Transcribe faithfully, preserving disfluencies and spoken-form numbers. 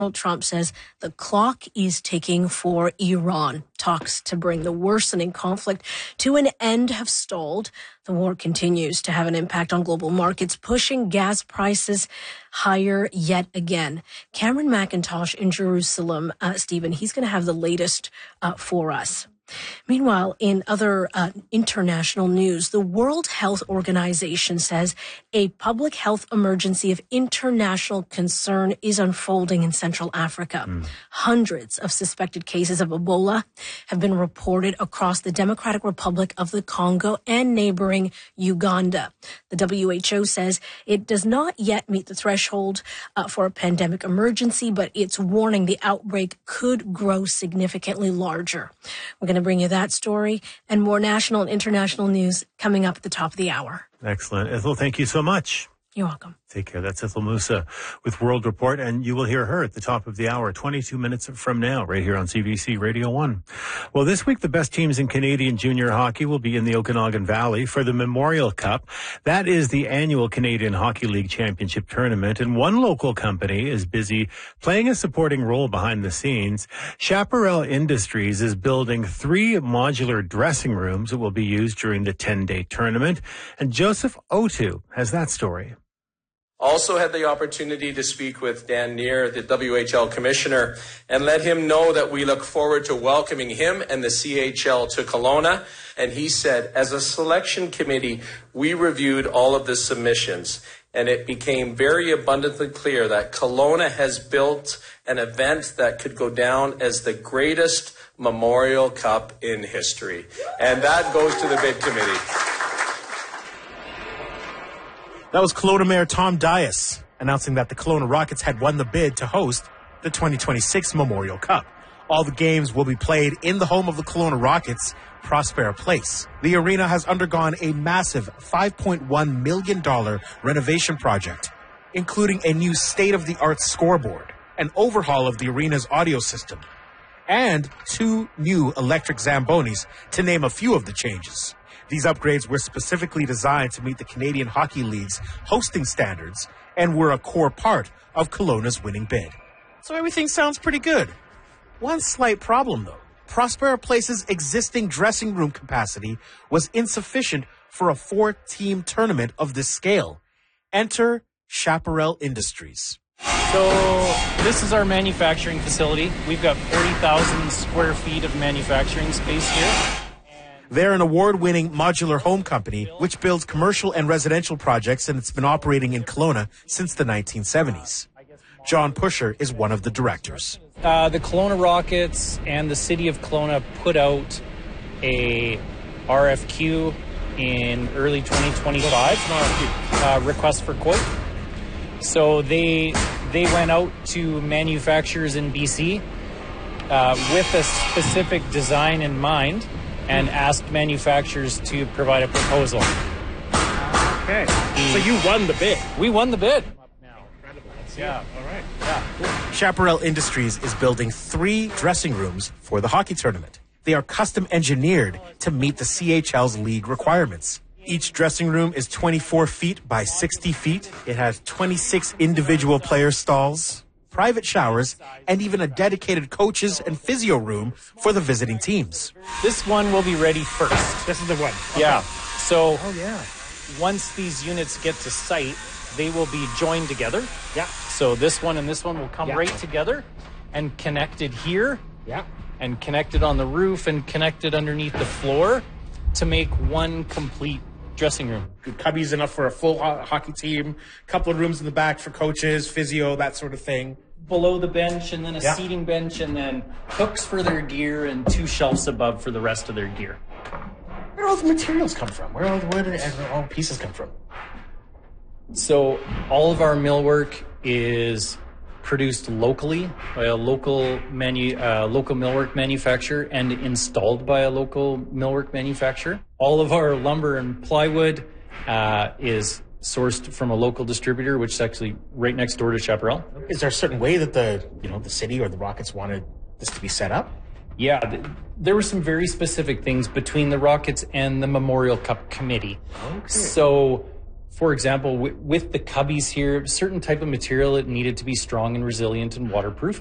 Donald Trump says the clock is ticking for Iran. Talks to bring the worsening conflict to an end have stalled. The war continues to have an impact on global markets, pushing gas prices higher yet again. Cameron McIntosh in Jerusalem, uh, Stephen, he's going to have the latest uh, for us. Meanwhile, in other uh, international news, the World Health Organization says a public health emergency of international concern is unfolding in Central Africa. Mm. Hundreds of suspected cases of Ebola have been reported across the Democratic Republic of the Congo and neighboring Uganda. The W H O says it does not yet meet the threshold uh, for a pandemic emergency, but it's warning the outbreak could grow significantly larger. We're going to bring you that story and more national and international news coming up at the top of the hour. Excellent. Ethel, thank you so much. You're welcome. Take care. That's Ethel Musa with World Report, and you will hear her at the top of the hour, twenty-two minutes from now, right here on C B C Radio one. Well, this week, the best teams in Canadian junior hockey will be in the Okanagan Valley for the Memorial Cup. That is the annual Canadian Hockey League Championship tournament, and one local company is busy playing a supporting role behind the scenes. Chaparral Industries is building three modular dressing rooms that will be used during the ten-day tournament, and Joseph Otu has that story. Also had the opportunity to speak with Dan Neer, the W H L commissioner, and let him know that we look forward to welcoming him and the C H L to Kelowna. And he said, as a selection committee, we reviewed all of the submissions, and it became very abundantly clear that Kelowna has built an event that could go down as the greatest Memorial Cup in history. And that goes to the bid committee. That was Kelowna Mayor Tom Dias announcing that the Kelowna Rockets had won the bid to host the twenty twenty-six Memorial Cup. All the games will be played in the home of the Kelowna Rockets, Prospera Place. The arena has undergone a massive five point one million dollars renovation project, including a new state-of-the-art scoreboard, an overhaul of the arena's audio system, and two new electric Zambonis, to name a few of the changes. These upgrades were specifically designed to meet the Canadian Hockey League's hosting standards and were a core part of Kelowna's winning bid. So everything sounds pretty good. One slight problem, though. Prospera Place's existing dressing room capacity was insufficient for a four-team tournament of this scale. Enter Chaparral Industries. So this is our manufacturing facility. We've got forty thousand square feet of manufacturing space here. They're an award-winning modular home company which builds commercial and residential projects, and it's been operating in Kelowna since the nineteen seventies. John Pusher is one of the directors. Uh, the Kelowna Rockets and the city of Kelowna put out a R F Q in early twenty twenty-five, uh, request for quote. So they they went out to manufacturers in B C uh, with a specific design in mind, and asked manufacturers to provide a proposal. Okay. So you won the bid. We won the bid. Incredible. Yeah. All right. Yeah. Cool. Chaparral Industries is building three dressing rooms for the hockey tournament. They are custom engineered to meet the C H L's league requirements. Each dressing room is twenty-four feet by sixty feet. It has twenty-six individual player stalls, private showers, and even a dedicated coaches and physio room for the visiting teams. This one will be ready first. This is the one. Okay. Yeah. So oh, yeah. once these units get to site, they will be joined together. Yeah. So this one and this one will come yeah. right together and connected here. Yeah. And connected on the roof and connected underneath the floor to make one complete dressing room. Cubbies enough for a full ho- hockey team, couple of rooms in the back for coaches, physio, that sort of thing. Below the bench, and then a yeah. seating bench, and then hooks for their gear, and two shelves above for the rest of their gear. Where do all the materials come from? Where, all, where do all the pieces come from? So all of our millwork is produced locally by a local manu- uh, local millwork manufacturer and installed by a local millwork manufacturer. All of our lumber and plywood uh, is sourced from a local distributor, which is actually right next door to Chaparral. Is there a certain way that the you know the city or the Rockets wanted this to be set up? Yeah, th- there were some very specific things between the Rockets and the Memorial Cup committee. Okay. So For example, w- with the cubbies here, certain type of material, it needed to be strong and resilient and waterproof.